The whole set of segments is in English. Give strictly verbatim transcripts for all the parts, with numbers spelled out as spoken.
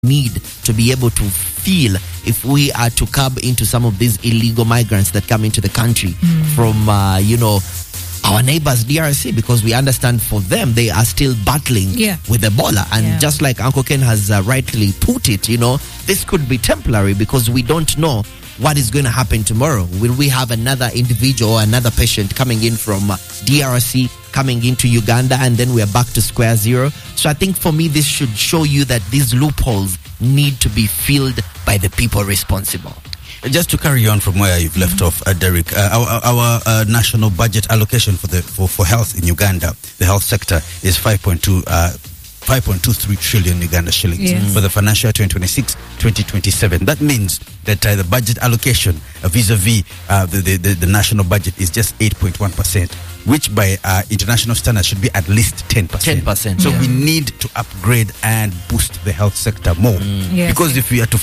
need to be able to feel if we are to curb into some of these illegal migrants that come into the country mm. from, uh, you know, our neighbors, D R C, because we understand for them, they are still battling yeah. with Ebola. And yeah. just like Uncle Ken has uh, rightly put it, you know, this could be temporary because we don't know what is going to happen tomorrow. Will we have another individual or another patient coming in from uh, D R C, coming into Uganda, and then we are back to square zero? So I think for me, this should show you that these loopholes need to be filled by the people responsible. Just to carry on from where you've left mm-hmm. off, uh, Derek, uh, our, our uh, national budget allocation for the for, for health in Uganda, the health sector, is five point two uh, five point two three trillion Uganda shillings yes. for the financial year twenty twenty-six twenty twenty-seven. That means that uh, the budget allocation uh, vis-a-vis uh, the, the, the, the national budget is just eight point one percent, which by uh, international standards should be at least ten percent. ten percent. So yeah. we need to upgrade and boost the health sector more. Mm. Yes. Because if we are to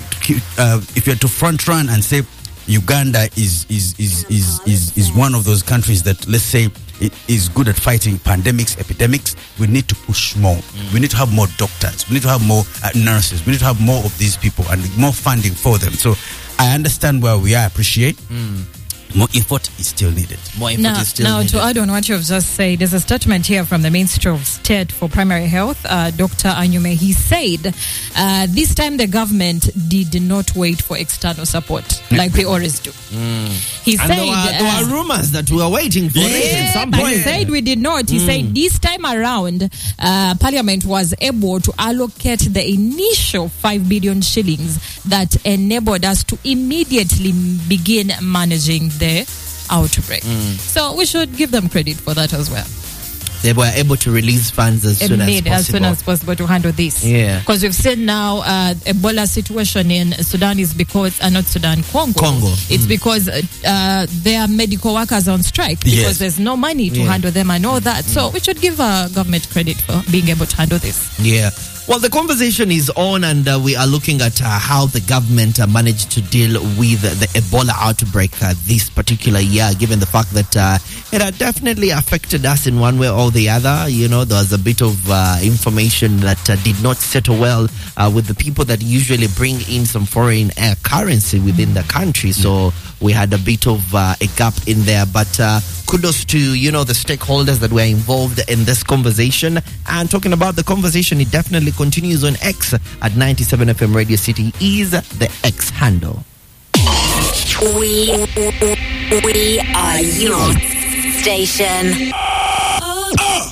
uh, if we are to front run and say Uganda is is, is is is is one of those countries that, let's say, it is good at fighting pandemics, epidemics, we need to push more. Mm. We need to have more doctors. We need to have more uh, nurses. We need to have more of these people and more funding for them. So I understand where we are. I appreciate. Mm. More effort is still needed. More effort now, is still now needed. Now, to add on what you've just said, there's a statement here from the Minister of State for Primary Health, uh, Doctor Anyume. He said, uh, this time the government did not wait for external support like we always do. Mm. He and said... There were, there uh, were rumors that we were waiting for yeah, it at some but point. he said we did not. He mm. said this time around, uh, Parliament was able to allocate the initial five billion shillings that enabled us to immediately begin managing the outbreak. Mm. So we should give them credit for that as well. They were able to release funds as soon as possible. As soon as possible to handle this. Yeah. Because we've seen now uh, Ebola situation in Sudan is because, uh, not Sudan, Congo. Congo. It's mm. because uh, there are medical workers on strike because yes. there's no money to yeah. handle them and all that. Mm. So we should give uh, government credit for being able to handle this. Yeah. Well, the conversation is on, and uh, we are looking at uh, how the government uh, managed to deal with the Ebola outbreak uh, this particular year, given the fact that uh, it had definitely affected us in one way or the other. You know, there was a bit of uh, information that uh, did not settle well uh, with the people that usually bring in some foreign uh, currency within the country. So we had a bit of uh, a gap in there. But uh, kudos to, you know, the stakeholders that were involved in this conversation. And talking about the conversation, it definitely continues on X at ninety-seven F M Radio City is the X handle. We, we are your station.